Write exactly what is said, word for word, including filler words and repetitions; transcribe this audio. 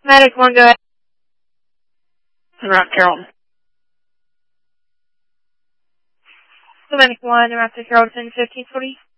Medic one, go ahead. Route Carrollton. Medic one, Route to Carrollton, fifteen forty.